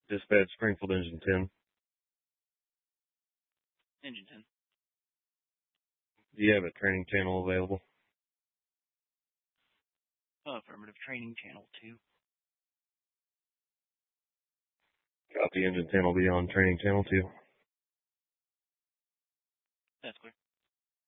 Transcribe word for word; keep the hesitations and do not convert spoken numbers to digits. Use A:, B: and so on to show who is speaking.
A: Dispatch Springfield Engine ten.
B: Engine ten.
A: Do you have a training channel available?
B: Oh, affirmative. Training channel two.
A: Copy. Engine ten will be on training channel two.